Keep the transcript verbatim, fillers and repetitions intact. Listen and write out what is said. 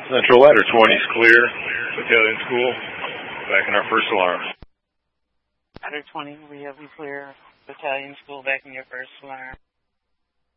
Central ladder twenty is clear. Battalion School, back in our first alarm. Ladder twenty, we have you clear. Battalion School, back in your first alarm.